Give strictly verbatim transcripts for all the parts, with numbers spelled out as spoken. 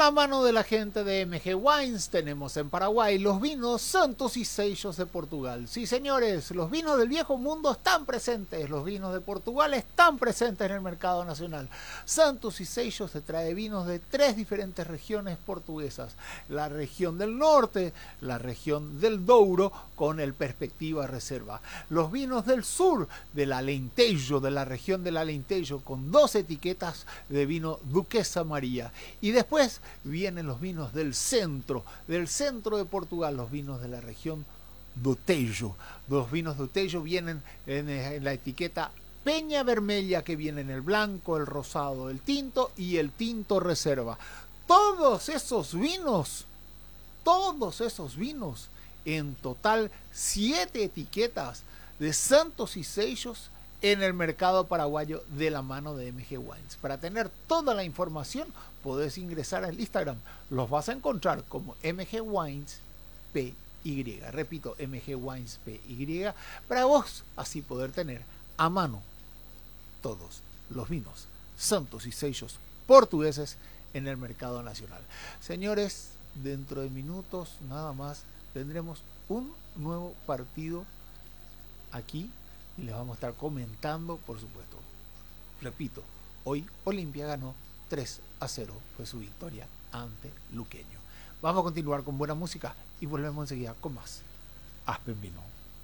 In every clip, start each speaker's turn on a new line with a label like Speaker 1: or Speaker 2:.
Speaker 1: la mano de la gente de M G Wines tenemos en Paraguay los vinos Santos y Seixos de Portugal. Sí, señores, los vinos del viejo mundo están presentes, los vinos de Portugal están presentes en el mercado nacional. Santos y Seixos se trae vinos de tres diferentes regiones portuguesas, la región del norte, la región del Douro con el Perspectiva Reserva, los vinos del sur, del Alentejo, de la región del Alentejo, con dos etiquetas de vino Duquesa María, y después vienen los vinos del centro, del centro de Portugal, los vinos de la región do Tejo. Los vinos do Tejo vienen en, en la etiqueta Peña Vermella, que viene en el blanco, el rosado, el tinto y el tinto reserva. Todos esos vinos, todos esos vinos, en total siete etiquetas de Santos y Seixos en el mercado paraguayo de la mano de M G Wines. Para tener toda la información podés ingresar al Instagram. Los vas a encontrar como M G Wines P Y. Repito, M G Wines P Y, para vos así poder tener a mano todos los vinos Santos y Seixos portugueses en el mercado nacional. Señores, dentro de minutos nada más tendremos un nuevo partido aquí y les vamos a estar comentando, por supuesto. Repito, hoy Olimpia ganó tres a cero, fue su victoria ante Luqueño. Vamos a continuar con buena música y volvemos enseguida con más Aspen Vino.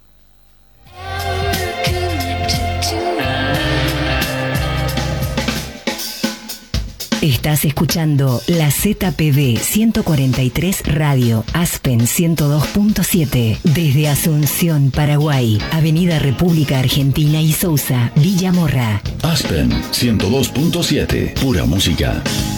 Speaker 2: Estás escuchando la Z P B ciento cuarenta y tres Radio, Aspen ciento dos punto siete, desde Asunción, Paraguay, Avenida República Argentina y Sousa, Villa Morra.
Speaker 3: Aspen ciento dos punto siete, pura música.